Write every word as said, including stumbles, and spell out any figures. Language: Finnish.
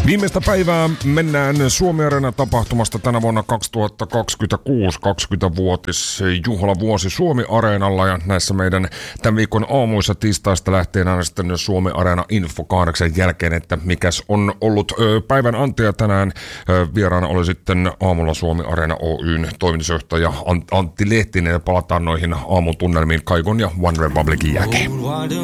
Viimeistä päivää mennään Suomi-areena-tapahtumasta tänä vuonna kaksituhattakaksikymmentäkuusi, kaksikymmentävuotis juhlavuosi Suomi-areenalla, ja näissä meidän tämän viikon aamuissa tiistaista lähtien aina sitten Suomi-areena Info kahdeksan jälkeen, että mikäs on ollut ö, päivän antia tänään. Ö, vieraana oli sitten aamulla Suomi-areena Oyn toimitusjohtaja Antti Lehtinen, ja palataan noihin aamutunnelmiin Kaikon ja One Republicin jälkeen.